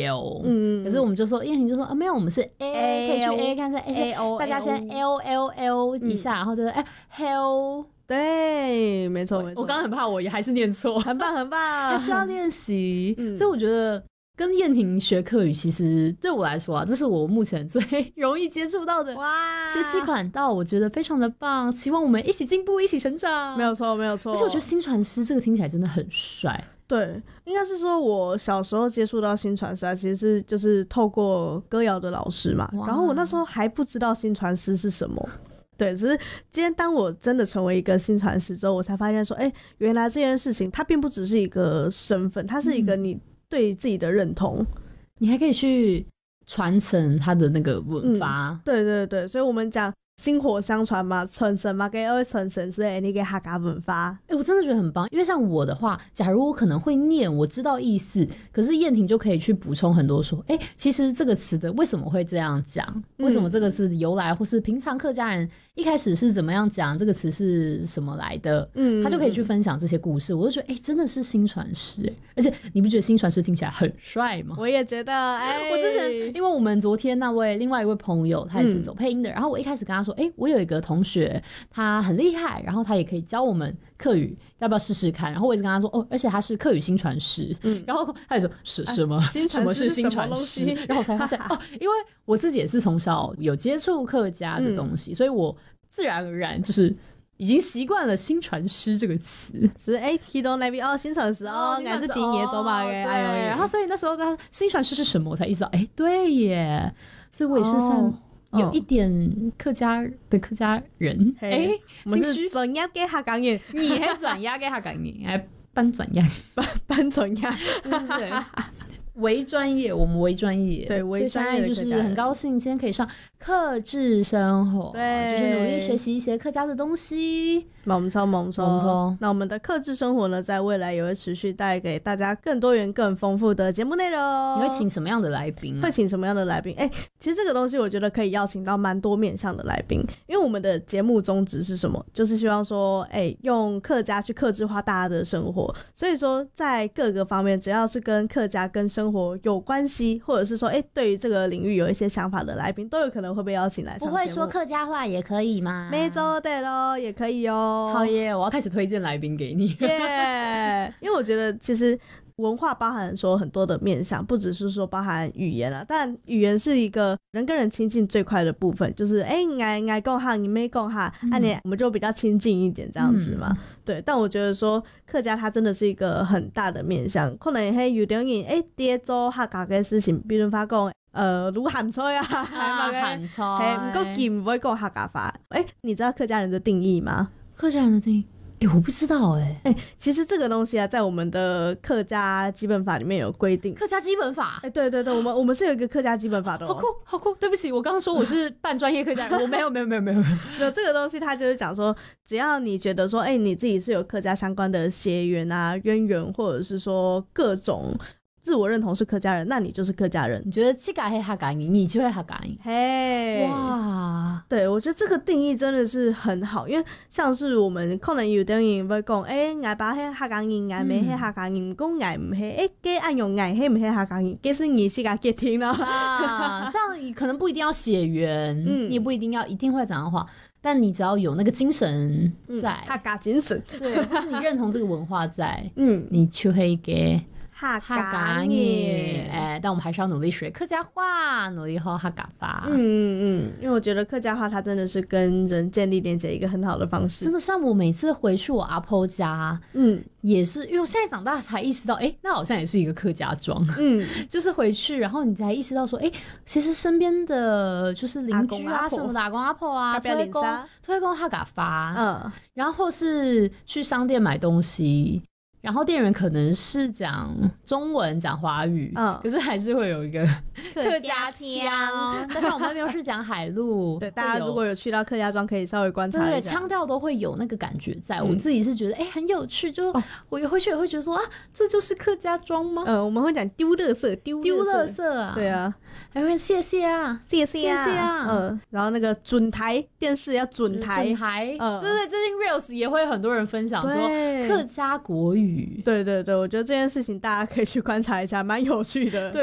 L，可是我们就说燕婷就说没有，我们是 A， 可以去 A 看看 A， 大家先 L 一下，然后就是hell。 对，没错没错。 我刚刚很怕我也还是念错， 很棒很棒， 还需要练习。所以我觉得跟燕婷学客语，其实对我来说啊，这是我目前最容易接触到的学习管道，我觉得非常的棒。希望我们一起进步，一起成长。 没有错没有错。 而且我觉得新传师这个听起来真的很帅。 对，应该是说我小时候接触到新传师其实是就是透过歌谣的老师嘛，然后我那时候还不知道新传师是什么。对，只是今天当我真的成为一个新传师之后，我才发现说原来这件事情它并不只是一个身份，它是一个你对自己的认同， 你还可以去传承它的那个文法。 对对对，所以我们讲薪火相传嘛，传承嘛，给二传承是你给客家文化。 我真的觉得很棒，因为像我的话，假如我可能会念，我知道意思，可是燕婷就可以去补充很多说，其实这个词的为什么会这样讲，为什么这个词的由来，或是平常客家人一开始是怎么样讲这个词是什么来的，他就可以去分享这些故事。我就觉得真的是新传师而且你不觉得新传师听起来很帅吗？ 我也觉得我之前因为我们昨天那位另外一位朋友他也是走配音的，然后我一开始跟他说我有一个同学他很厉害，然后他也可以教我们客语，要不要试试看？然后我一直跟他说而且他是客语新传师，然后他就说什么什么是新传师，然后我才发现因为我自己也是从小有接触客家的东西，所以我自然而然就是已经习惯了新传师这个词。 是去到那边新传师还是第一年走吧。 对，然后所以那时候跟他新传师是什么，我才意识到对耶，所以我也是算有一点客家的客家人。 我们是转押给客家人， 你还转押给客家人，还搬转押搬转押。 对，为专业，我们为专业， 对，为专业的客家人。 所以现在就是很高兴今天可以上客制生活， 对， 就是努力学习一些客家的东西。 猛冲。那我们的客制生活呢，在未来也会持续带给大家更多元、更丰富的节目内容。 你会请什么样的来宾？ 会请什么样的来宾？其实这个东西我觉得可以邀请到蛮多面向的来宾，因为我们的节目宗旨是什么？就是希望说，用客家去客制化大家的生活。所以说，在各个方面，只要是跟客家、跟生活有关系，或者是说，对于这个领域有一些想法的来宾，都有可能会被邀请来上节目。 不会说客家话也可以吗？ 没错，对咯，也可以好耶！我要开始推荐来宾给你。 因为我觉得其实文化包含说很多的面向，不只是说包含语言啊，但语言是一个人跟人亲近最快的部分，就是爱讲哈，你没讲哈，我们就比较亲近一点这样子嘛。对，但我觉得说客家它真的是一个很大的面向，可能有点人在做客家的事情，比如发讲卤鹹菜啊， 鹹菜， 不過佢唔會講客家話。你知道客家人的定義嗎？ 客家人的定義，我不知道其實這個東西啊，在我們的客家基本法裡面有規定。 客家基本法？ 對，我們是有一個客家基本法的。 好酷！對不起，我剛剛說我是半專業客家人，我沒有。 有這個東西，它就是講說，只要你覺得說，你自己是有客家相關的血緣啊、淵源，或者是說各種自我認同是客家人，那你就是客家人。 你覺得這個是客家人，你就會客家人。哇， 對，我覺得這個定義真的是很好，因為像是我們可能有啲人會講，我爸係客家人，我妹係客家人，講我唔係，佢按用我係唔係客家人，其實你是個結聽了。 像可能不一定要血緣，你也不一定要一定會講的話，但你只要有那個精神在， 客家精神， 對，或是你認同這個文化在，你就會給客家人。但我們還是要努力學客家話，努力學客家話。 因為我覺得客家話它真的是跟人建立連接一個很好的方式。 真的，像我每次回去我阿婆家，也是因為我現在長大才意識到，那好像也是一個客家莊。就是回去，然後你才意識到說，其實身邊的就是鄰居啊，什麼的阿公阿婆啊，都會講客家話。然後是去商店買東西，然後店員可能是講中文講華語，可是還是會有一個客家腔。但是我們那邊是講海陸。 對，大家如果有去到客家莊，可以稍微觀察一下。 對，腔調都會有那個感覺在。我自己是覺得很有趣，就我回去也會覺得說這就是客家莊嗎？ 我們會講丟垃圾，丟垃圾啊。對啊，還會謝謝啊，謝謝啊。 然後那個準台電視要準台。 準台。對，最近 Reels 也會很多人分享說客家國語。 對，我覺得這件事情大家可以去觀察一下，蠻有趣的。對。